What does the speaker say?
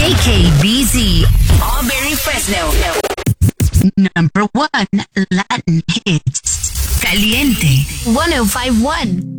KKBZ, Auberry Fresno. Number 1 Latin hits. Caliente 105.1.